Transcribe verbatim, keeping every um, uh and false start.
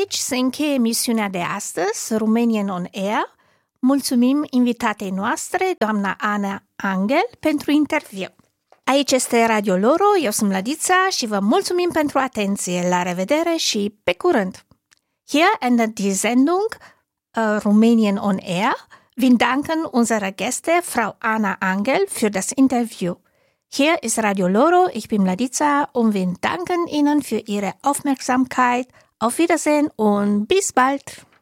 Aici se încheie emisiunea de astăzi, Romanian on Air. Mulțumim invitatei noastre, doamna Ana Angel, pentru interviu. Aici este Radio Loro, eu sunt Mladița și vă mulțumim pentru atenție. La revedere și pe curând! Hier endet die Sendung uh, Romanian on Air. Wir danken unserer Gäste, Frau Ana Angel, für das Interview. Hier ist Radio Loro, ich bin Mladița und wir danken Ihnen für Ihre Aufmerksamkeit. Auf Wiedersehen und bis bald!